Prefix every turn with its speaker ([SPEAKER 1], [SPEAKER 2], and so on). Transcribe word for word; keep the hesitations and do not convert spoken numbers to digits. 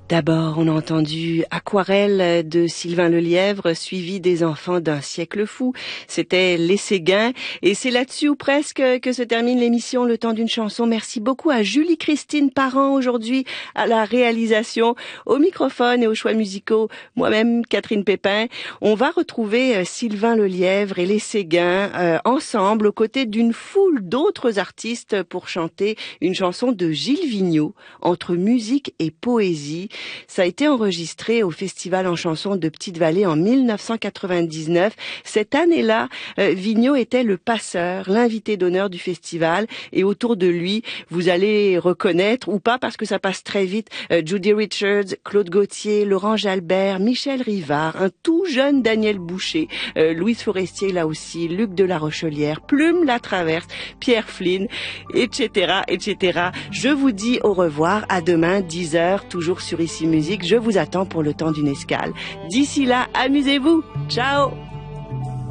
[SPEAKER 1] D'abord, on a entendu Aquarelle de Sylvain Lelièvre, suivi des enfants d'un siècle fou. C'était Les Séguins. Et c'est là-dessus ou presque que se termine l'émission Le Temps d'une chanson. Merci beaucoup à Julie-Christine Parent aujourd'hui à la réalisation, au microphone et aux choix musicaux. Moi-même, Catherine Pépin. On va retrouver Sylvain Lelièvre et Les Séguins euh, ensemble aux côtés d'une foule d'autres artistes pour chanter une chanson de Gilles Vigneault, Entre musique et poésie. Ça a été enregistré au Festival en chanson de Petite-Vallée en mille neuf cent quatre-vingt-dix-neuf. Cette année-là, euh, Vigneault était le passeur, l'invité d'honneur du festival. Et autour de lui, vous allez reconnaître, ou pas parce que ça passe très vite, euh, Judy Richards, Claude Gauthier, Laurent Jalbert, Michel Rivard, un tout jeune Daniel Boucher, euh, Louise Forestier là aussi, Luc de la Rochelière, Plume Latraverse, Pierre Flynn, et cetera, et cetera. Je vous dis au revoir, à demain, dix heures, toujours sur Ici Musique. Je vous attends pour le temps d'une escale. D'ici là, amusez-vous. Ciao!